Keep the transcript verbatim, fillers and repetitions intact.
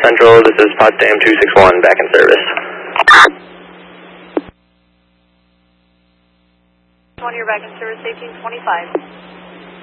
Central, this is Potsdam two six one, back in service. One, you're back in service, eighteen twenty-five.